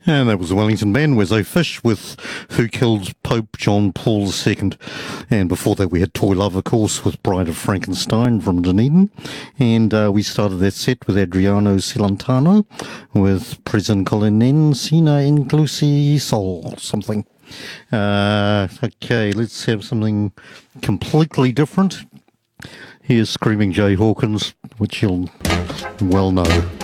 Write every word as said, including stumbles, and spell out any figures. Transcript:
And that was the Wellington Band, Where's O Fish, with Who Killed Pope John Paul the Second. And before that we had Toy Love, of course, with Bride of Frankenstein from Dunedin. And uh, we started that set with Adriano Celentano with Presen Colinen Sina Inclusi Sol, something. Uh, okay, let's have something completely different. Here's Screaming Jay Hawkins, which you'll well know.